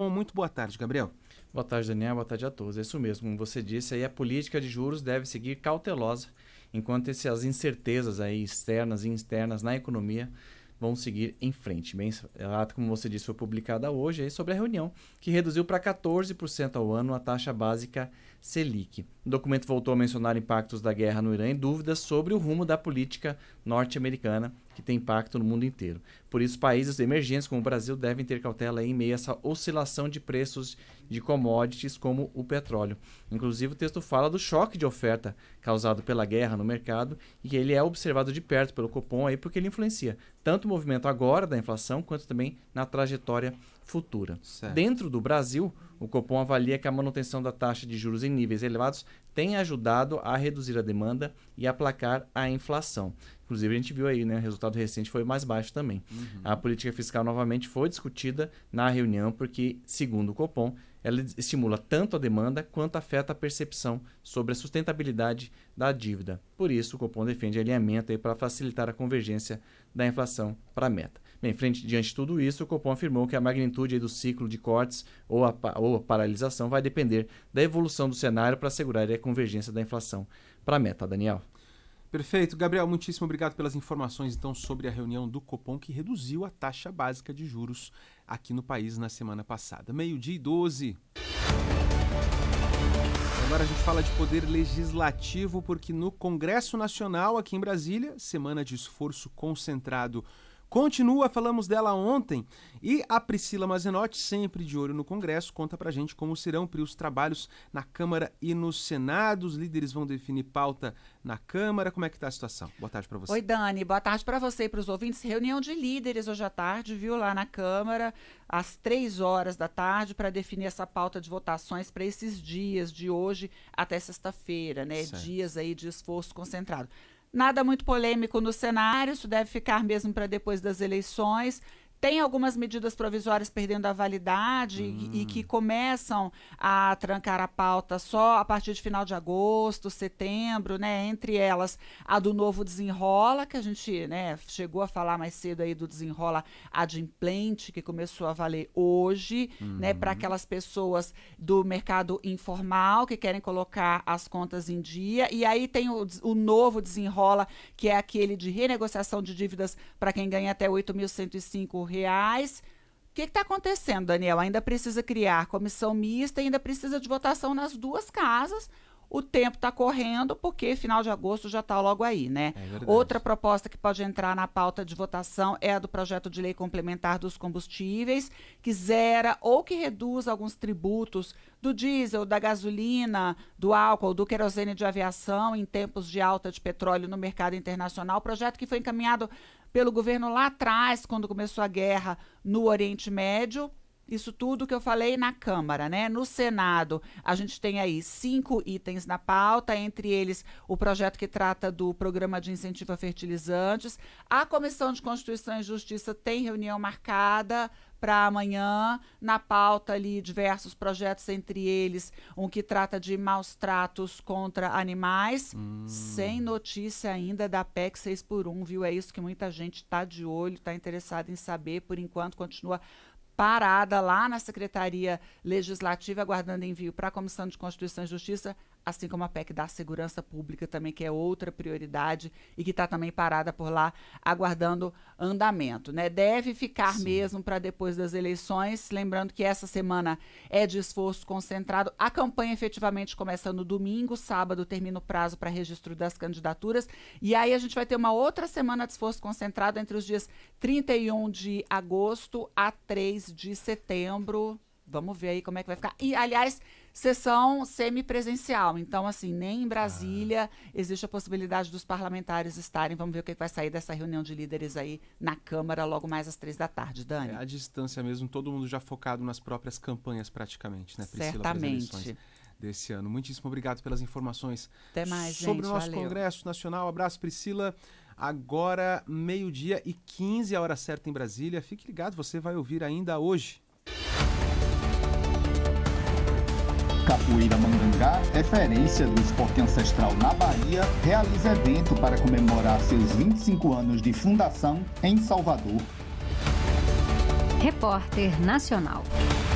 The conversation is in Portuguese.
Copom. Muito boa tarde, Gabriel. Boa tarde, Daniel. Boa tarde a todos. É isso mesmo, como você disse, aí a política de juros deve seguir cautelosa, enquanto as incertezas aí externas e internas na economia vão seguir em frente. Bem, a ata, como você disse, foi publicada hoje aí sobre a reunião, que reduziu para 14% ao ano a taxa básica Selic. O documento voltou a mencionar impactos da guerra no Irã e dúvidas sobre o rumo da política norte-americana, que tem impacto no mundo inteiro. Por isso, países emergentes como o Brasil devem ter cautela em meio a essa oscilação de preços de commodities como o petróleo. Inclusive, o texto fala do choque de oferta causado pela guerra no mercado e que ele é observado de perto pelo Copom aí porque ele influencia tanto o movimento agora da inflação quanto também na trajetória futura. Certo. Dentro do Brasil, o Copom avalia que a manutenção da taxa de juros em níveis elevados tem ajudado a reduzir a demanda e aplacar a inflação. Inclusive, a gente viu aí, né, o resultado recente foi mais baixo também. A política fiscal novamente foi discutida na reunião porque, segundo o Copom, ela estimula tanto a demanda quanto afeta a percepção sobre a sustentabilidade da dívida. Por isso, o Copom defende alinhamento para facilitar a convergência da inflação para a meta. Bem, diante de tudo isso, o Copom afirmou que a magnitude do ciclo de cortes ou a paralisação vai depender da evolução do cenário para assegurar a convergência da inflação para a meta. Daniel. Perfeito. Gabriel, muitíssimo obrigado pelas informações então sobre a reunião do Copom que reduziu a taxa básica de juros aqui no país na semana passada. 12:12. Agora a gente fala de poder legislativo porque no Congresso Nacional aqui em Brasília, semana de esforço concentrado continua, falamos dela ontem, e a Priscila Mazenotti, sempre de olho no Congresso, conta pra gente como serão os trabalhos na Câmara e no Senado. Os líderes vão definir pauta na Câmara. Como é que tá a situação? Boa tarde pra você. Oi, Dani. Boa tarde pra você e pros ouvintes. Reunião de líderes hoje à tarde, viu, lá na Câmara, às 3 horas da tarde, para definir essa pauta de votações para esses dias, de hoje até sexta-feira, né? Certo. Dias aí de esforço concentrado. Nada muito polêmico no cenário, isso deve ficar mesmo para depois das eleições. Tem algumas medidas provisórias perdendo a validade e que começam a trancar a pauta só a partir de final de agosto, setembro, né? Entre elas, a do novo Desenrola, que a gente, né, chegou a falar mais cedo aí do Desenrola Adimplente, que começou a valer hoje, né, para aquelas pessoas do mercado informal que querem colocar as contas em dia. E aí tem o novo Desenrola, que é aquele de renegociação de dívidas para quem ganha até R$ 8.105. O que está acontecendo, Daniel? Ainda precisa criar comissão mista e ainda precisa de votação nas duas casas. O tempo está correndo porque final de agosto já está logo aí, né? Outra proposta que pode entrar na pauta de votação é a do projeto de lei complementar dos combustíveis, que zera ou que reduz alguns tributos do diesel, da gasolina, do álcool, do querosene de aviação em tempos de alta de petróleo no mercado internacional. Projeto que foi encaminhado pelo governo lá atrás, quando começou a guerra no Oriente Médio. Isso tudo que eu falei na Câmara, né? No Senado, a gente tem aí 5 itens na pauta, entre eles o projeto que trata do programa de incentivo a fertilizantes. A Comissão de Constituição e Justiça tem reunião marcada para amanhã. Na pauta ali diversos projetos, entre eles um que trata de maus tratos contra animais, sem notícia ainda da PEC 6x1, viu? É isso que muita gente está de olho, está interessada em saber. Por enquanto, continua parada lá na Secretaria Legislativa, aguardando envio para a Comissão de Constituição e Justiça, assim como a PEC da Segurança Pública também, que é outra prioridade e que está também parada por lá, aguardando andamento, né? Deve ficar mesmo para depois das eleições, lembrando que essa semana é de esforço concentrado. A campanha efetivamente começa no domingo, sábado termina o prazo para registro das candidaturas, e aí a gente vai ter uma outra semana de esforço concentrado entre os dias 31 de agosto a 3 de setembro. Vamos ver aí como é que vai ficar. E, aliás, sessão semipresencial. Então, assim, nem em Brasília existe a possibilidade dos parlamentares estarem. Vamos ver o que vai sair dessa reunião de líderes aí na Câmara logo mais às 3 da tarde, Dani. À distância mesmo, todo mundo já focado nas próprias campanhas praticamente, né, Priscila? Certamente. Desse ano. Muitíssimo obrigado pelas informações. Até mais, sobre gente. o nosso Valeu. Congresso Nacional. Abraço, Priscila. Agora, 12:15, a hora certa em Brasília. Fique ligado, você vai ouvir ainda hoje. Capoeira Mangangá, referência do esporte ancestral na Bahia, realiza evento para comemorar seus 25 anos de fundação em Salvador. Repórter Nacional.